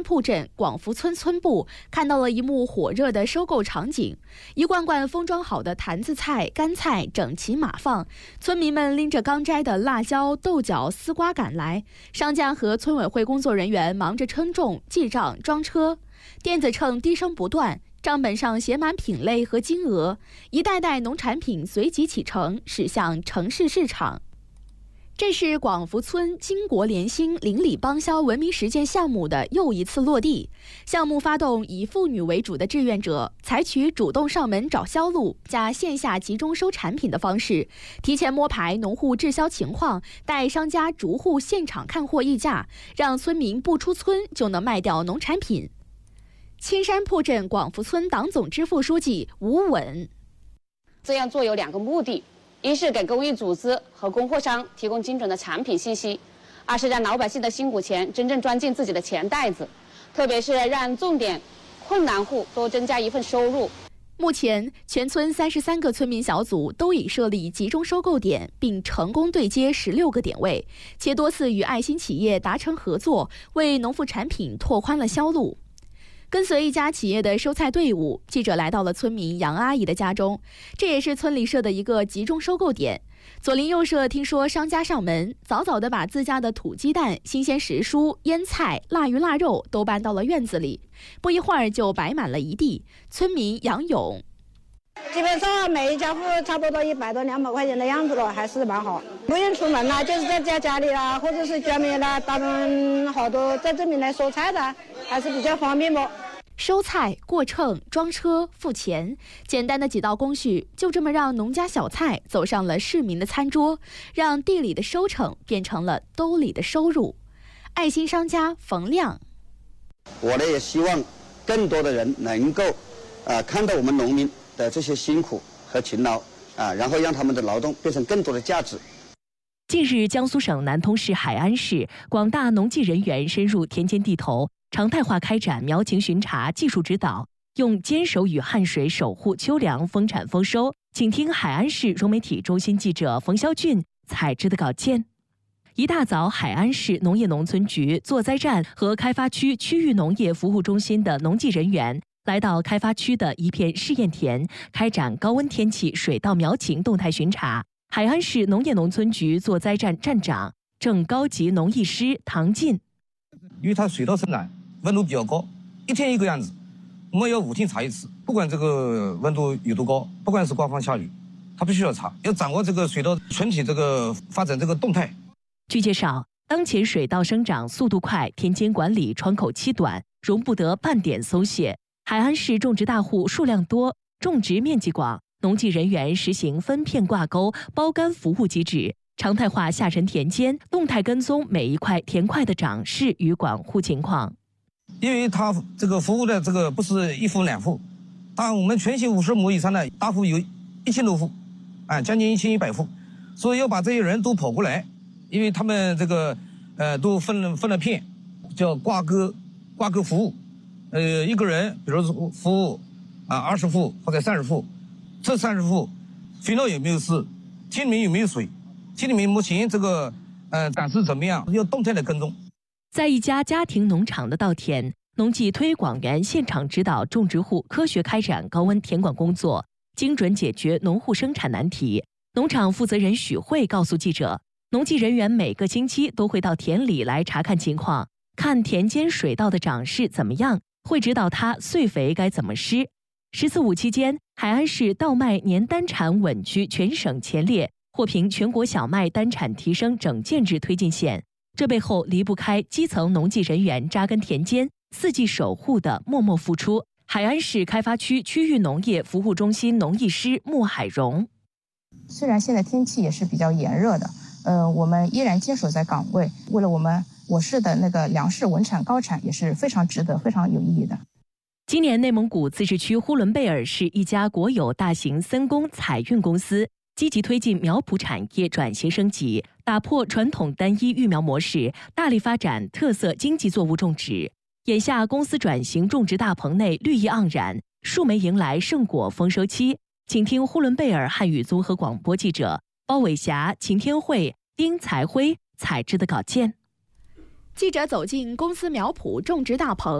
铺镇广福村村部看到了一幕火热的收购场景，一罐罐封装好的坛子菜、干菜整齐码放，村民们拎着刚摘的辣椒、豆角、丝瓜赶来，商家和村委会工作人员忙着称重、记账、装车，电子秤低声不断，账本上写满品类和金额，一袋袋农产品随即启程驶向城市市场。这是广福村巾帼联心邻里帮销文明实践项目的又一次落地。项目发动以妇女为主的志愿者，采取主动上门找销路加线下集中收产品的方式，提前摸排农户滞销情况，带商家逐户现场看货议价，让村民不出村就能卖掉农产品。青山铺镇广福村党总支副书记吴稳， 这样做有2个目的。一是给公益组织和供货商提供精准的产品信息，二是让老百姓的辛苦钱真正钻进自己的钱袋子，特别是让重点困难户多增加一份收入。 目前，全村33个村民小组都已设立集中收购点，并成功对接16个点位，且多次与爱心企业达成合作，为农副产品拓宽了销路。跟随一家企业的收菜队伍，记者来到了村民杨阿姨的家中，这也是村里设的一个集中收购点。左邻右舍听说商家上门，早早地把自家的土鸡蛋、新鲜时蔬、腌菜、腊鱼腊肉都搬到了院子里，不一会儿就摆满了一地。村民杨勇， 基本上每一家户差不多100多200块钱的样子了，还是蛮好。不用出门啦，就是在家里啦，或者是居民啦，他们好多在这边来收菜的，还是比较方便不？ 收菜、过秤、装车、付钱，简单的几道工序，就这么让农家小菜走上了市民的餐桌，让地里的收成变成了兜里的收入。爱心商家冯亮， 我呢也希望更多的人能够看到我们农民的这些辛苦和勤劳然后让他们的劳动变成更多的价值。 近日，江苏省南通市海安市广大农技人员深入田间地头，常态化开展苗情巡查、技术指导，用坚守与汗水守护秋粮丰产丰收。请听海安市融媒体中心记者冯肖俊采制的稿件。一大早，海安市农业农村局作栽站和开发区区域农业服务中心的农技人员来到开发区的一片试验田，开展高温天气水稻苗情动态巡查。海安市农业农村局作栽站站长、正高级农艺师唐进， 因为它水稻生长温度比较高，1天一个样子，我们要5天查一次。不管这个温度有多高，不管是刮风下雨，它必须要查，要掌握这个水稻全体这个发展这个动态。 据介绍，当前水稻生长速度快，田间管理窗口期短，容不得半点松懈。海安市种植大户数量多，种植面积广，农技人员实行分片挂钩、包干服务机制，常态化下沉田间，动态跟踪每一块田块的长势与管护情况。 因为它这个服务的这个不是1户2户，但我们全县50亩以上的大户有1000多户，将近1100户，所以要把这些人都跑过来，因为他们这个都分了片，叫挂钩服务，一个人比如说服务20户或者30户。这30户肥料有没有事，田里面有没有水，田里面目前这个长势怎么样，要动态的跟踪。 在一家家庭农场的稻田，农技推广员现场指导种植户科学开展高温田管工作，精准解决农户生产难题。农场负责人许慧告诉记者，农技人员每个星期都会到田里来查看情况，看田间水稻的长势怎么样，会指导他穗肥该怎么施。14.5期间，海安市稻麦年单产稳居全省前列，获评全国小麦单产提升整建制推进县。这背后离不开基层农技人员扎根田间、4季守护的默默付出。海安市开发区区域农业服务中心农艺师莫海荣， 虽然现在天气也是比较炎热的，我们依然坚守在岗位，为了我市的那个粮食稳产高产也是非常值得、非常有意义的。 今年，内蒙古自治区呼伦贝尔市一家国有大型森工采运公司积极推进苗圃产业转型升级，打破传统单一育苗模式，大力发展特色经济作物种植。眼下，公司转型种植大棚内绿意盎然，树莓迎来盛果丰收期。请听呼伦贝尔汉语综合广播记者包伟霞、秦天慧、丁才辉采制的稿件。 记者走进公司苗圃种植大棚。